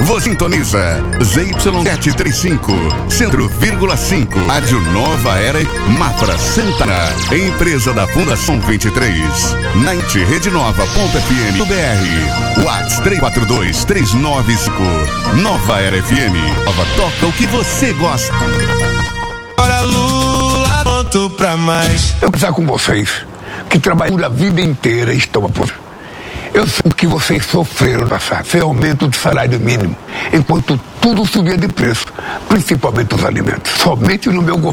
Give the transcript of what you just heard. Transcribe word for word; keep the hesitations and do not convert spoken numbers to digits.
Você sintoniza Z Y setecentos e trinta e cinco, Centro vírgula cinco, Rádio Nova Era, Mafra Santana, empresa da Fundação vinte e três, Night Rede Nova ponto F M B R, WhatsApp três quatro dois, três nove cinco, Nova Era F M, Nova toca o que você gosta. Bora Lula, ponto pra mais. Eu precisar com vocês, que trabalham a vida inteira e estão aposentados. Eu sei o que vocês sofreram no passado, foi aumento do salário mínimo, enquanto tudo subia de preço, principalmente os alimentos. Somente no meu governo